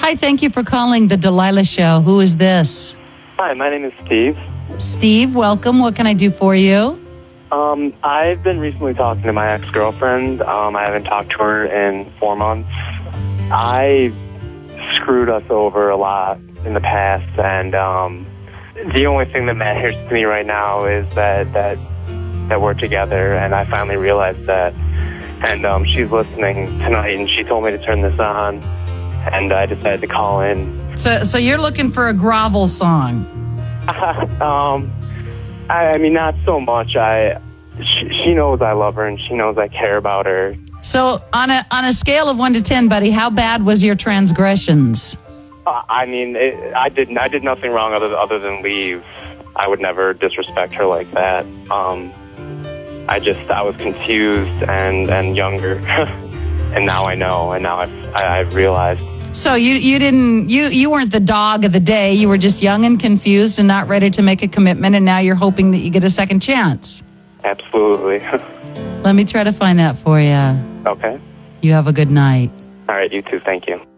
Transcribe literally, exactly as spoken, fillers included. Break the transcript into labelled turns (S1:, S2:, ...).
S1: Hi, thank you for calling the Delilah Show. Who is this?
S2: Hi, my name is Steve.
S1: Steve, welcome. What can I do for you?
S2: Um, I've been recently talking to my ex-girlfriend. Um, I haven't talked to her in four months. I screwed us over a lot in the past, and um, the only thing that matters to me right now is that that that we're together, and I finally realized that. And um, she's listening tonight, and she told me to turn this on, and I decided to call in.
S1: So, so you're looking for a grovel song?
S2: um, I, I mean, not so much. I she, she knows I love her, and she knows I care about her.
S1: So, on a on a scale of one to ten, buddy, how bad was your transgressions?
S2: Uh, I mean, it, I did I did nothing wrong other other than leave. I would never disrespect her like that. Um, I just I was confused and and younger, and now I know, and now I've I, I've realized.
S1: So you you didn't you you weren't the dog of the day. You were just young and confused and not ready to make a commitment, and now you're hoping that you get a second chance.
S2: Absolutely.
S1: Let me try to find that for you.
S2: Okay.
S1: You have a good night.
S2: All right, you too. Thank you.